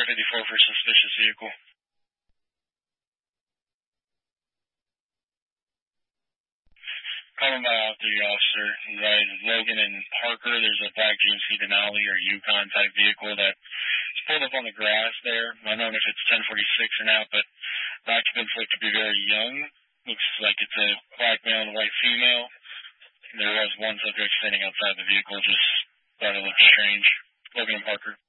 1054 for suspicious vehicle. Calling out the officer, right, Logan and Parker. There's a black GMC Denali or Yukon type vehicle that's pulled up on the grass there. I don't know if it's 1046 or not, but the occupants look to be very young. Looks like it's a black male and a white female. There was one subject standing outside the vehicle, just thought it looked strange. Logan and Parker.